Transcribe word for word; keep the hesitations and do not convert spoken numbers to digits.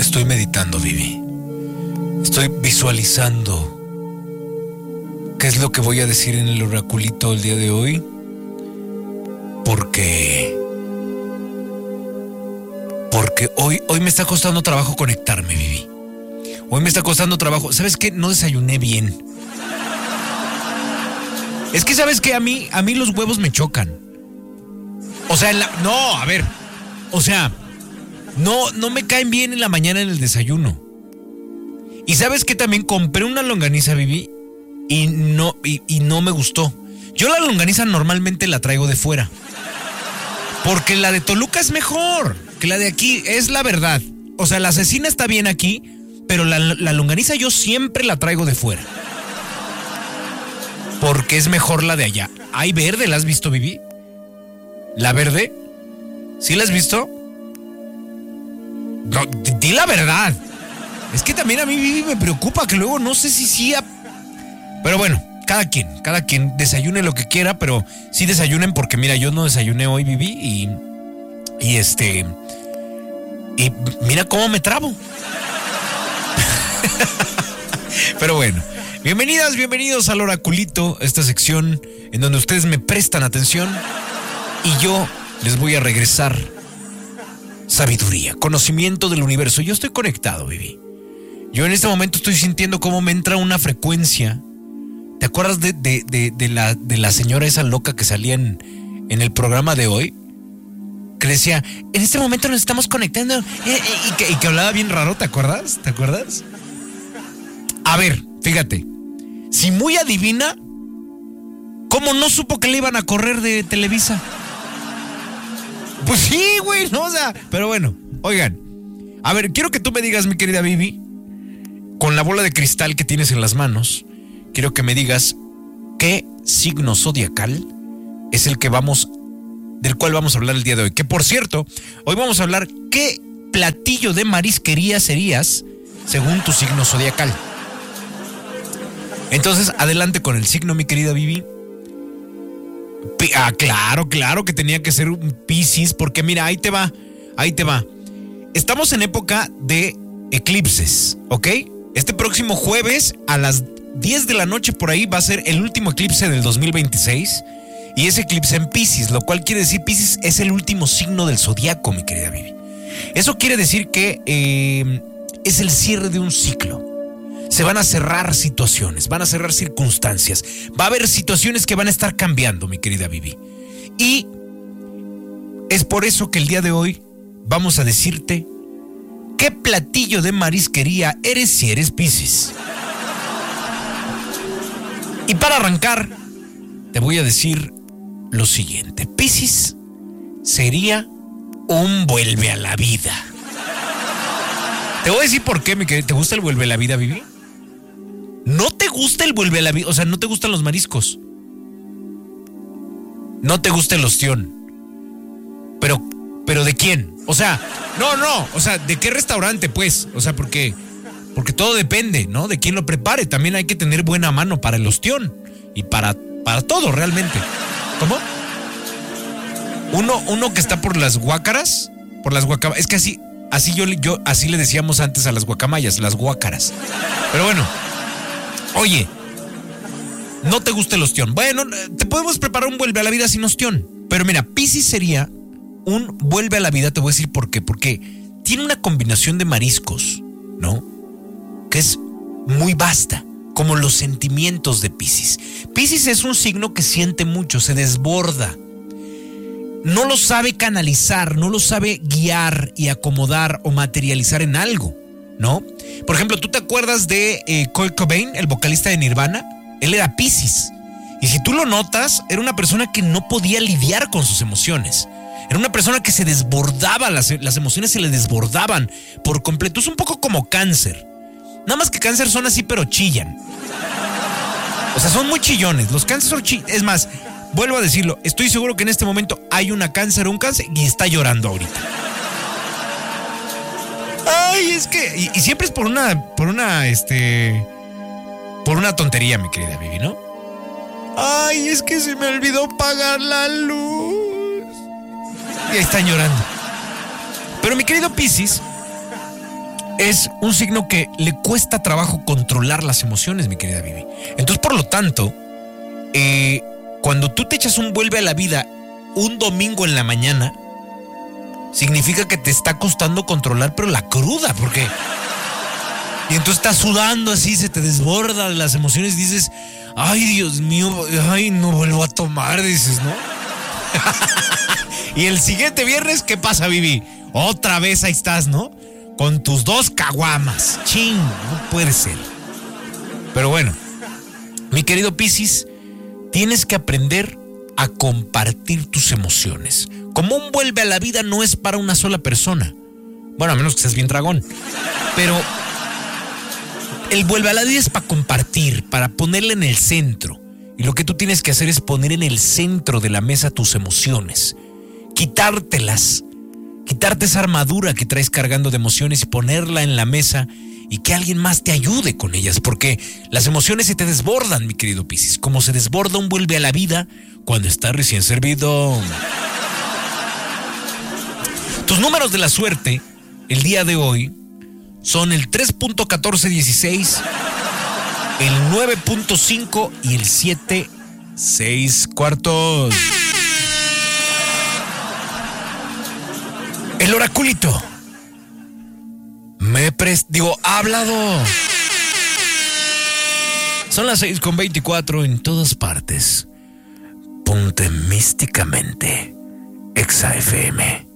Estoy meditando, Vivi. Estoy visualizando qué es lo que voy a decir en el oraculito el día de hoy. Porque... Porque hoy, hoy me está costando trabajo conectarme, Vivi. Hoy me está costando trabajo. ¿Sabes qué? No desayuné bien. Es que, ¿sabes qué? A mí, a mí los huevos me chocan. O sea, en la, no, a ver. O sea, no, no me caen bien en la mañana en el desayuno. Y ¿sabes qué? También compré una longaniza, Vivi, y no, y, y no me gustó. Yo la longaniza normalmente la traigo de fuera. Porque la de Toluca es mejor que la de aquí, es la verdad. O sea, la cecina está bien aquí, pero la, la longaniza yo siempre la traigo de fuera. Porque es mejor la de allá. ¿Hay verde? ¿La has visto, Vivi? ¿La verde? ¿Sí la has visto? No, di la verdad. Es que también a mí, Vivi, me preocupa que luego no sé si sí... Ha... Pero bueno, cada quien, cada quien desayune lo que quiera, pero sí desayunen porque mira, yo no desayuné hoy, Vivi, y... Y este... Y mira cómo me trabo. Pero bueno, bienvenidas, bienvenidos al Oraculito, esta sección en donde ustedes me prestan atención y yo les voy a regresar sabiduría, conocimiento del universo. Yo estoy conectado, Vivi. Yo en este momento estoy sintiendo cómo me entra una frecuencia. ¿Te acuerdas de, de, de, de, la, de la señora esa loca que salía en, en el programa de hoy? Que decía, en este momento nos estamos conectando eh, eh, y, que, y que hablaba bien raro, ¿te acuerdas? ¿Te acuerdas? A ver, fíjate, si muy adivina, ¿cómo no supo que le iban a correr de Televisa? Pues sí, güey, no, o sea, pero bueno, oigan, a ver, quiero que tú me digas, mi querida Vivi, con la bola de cristal que tienes en las manos, quiero que me digas qué signo zodiacal es el que vamos, del cual vamos a hablar el día de hoy. Que por cierto, hoy vamos a hablar qué platillo de marisquería serías según tu signo zodiacal. Entonces, adelante con el signo, mi querida Vivi. Ah, claro, claro que tenía que ser un Piscis, porque mira, ahí te va, ahí te va. Estamos en época de eclipses, ¿ok? Este próximo jueves a las diez de la noche por ahí va a ser el último eclipse del dos mil veintiséis. Y ese eclipse en Piscis, lo cual quiere decir Piscis es el último signo del zodiaco, mi querida Vivi. Eso quiere decir que eh, es el cierre de un ciclo. Se van a cerrar situaciones, van a cerrar circunstancias. Va a haber situaciones que van a estar cambiando, mi querida Vivi. Y es por eso que el día de hoy vamos a decirte qué platillo de marisquería eres si eres Piscis. Y para arrancar, te voy a decir lo siguiente. Piscis sería un vuelve a la vida. Te voy a decir por qué, mi querida. ¿Te gusta el vuelve a la vida, Vivi? ¿No te gusta el vuelve a la vida? O sea, ¿no te gustan los mariscos? ¿No te gusta el ostión? Pero, pero ¿de quién? O sea, no, no, o sea, ¿de qué restaurante, pues? O sea, porque, porque todo depende, ¿no? De quién lo prepare. También hay que tener buena mano para el ostión y para, para todo, realmente. ¿Cómo? Uno, uno que está por las guácaras, por las guacamayas. Es que así, así yo, yo, así le decíamos antes a las guacamayas, las guácaras. Pero bueno. Oye, ¿no te gusta el ostión? Bueno, te podemos preparar un vuelve a la vida sin ostión. Pero mira, Piscis sería un vuelve a la vida, te voy a decir por qué. Porque tiene una combinación de mariscos, ¿no? Que es muy vasta, como los sentimientos de Piscis. Piscis es un signo que siente mucho, se desborda. No lo sabe canalizar, no lo sabe guiar y acomodar o materializar en algo, ¿no? Por ejemplo, ¿tú te acuerdas de eh, Kurt Cobain, el vocalista de Nirvana? Él era Piscis. Y si tú lo notas, era una persona que no podía lidiar con sus emociones. Era una persona que se desbordaba, las, las emociones se le desbordaban por completo. Es un poco como Cáncer. Nada más que Cáncer son así, pero chillan. O sea, son muy chillones. Los Cáncer son chillones. Es más, vuelvo a decirlo, estoy seguro que en este momento hay una Cáncer o un Cáncer y está llorando ahorita. Ay, es que... Y, y siempre es por una... Por una, este... Por una tontería, mi querida Vivi, ¿no? Ay, es que se me olvidó pagar la luz. Y ahí están llorando. Pero mi querido Piscis, es un signo que le cuesta trabajo controlar las emociones, mi querida Vivi. Entonces, por lo tanto, eh, cuando tú te echas un vuelve a la vida un domingo en la mañana, significa que te está costando controlar, pero la cruda, porque... Y entonces estás sudando así, se te desbordan las emociones, dices, ay, Dios mío, ay, no vuelvo a tomar, dices, ¿no? Y el siguiente viernes, ¿qué pasa, Vivi? Otra vez ahí estás, ¿no? Con tus dos caguamas. Ching, no puede ser. Pero bueno, mi querido Piscis, tienes que aprender a compartir tus emociones. Como un vuelve a la vida no es para una sola persona. Bueno, a menos que seas bien dragón. Pero el vuelve a la vida es para compartir, para ponerle en el centro. Y lo que tú tienes que hacer es poner en el centro de la mesa tus emociones. Quitártelas. Quitarte esa armadura que traes cargando de emociones y ponerla en la mesa y que alguien más te ayude con ellas. Porque las emociones se te desbordan, mi querido Piscis. Como se desborda un vuelve a la vida cuando está recién servido. Tus números de la suerte el día de hoy son el tres punto catorce dieciséis, el nueve punto cinco y el siete seis cuartos. El oraculito me pres... Digo, ha hablado. Son las seis con veinticuatro en todas partes. Ponte místicamente. Exa F M.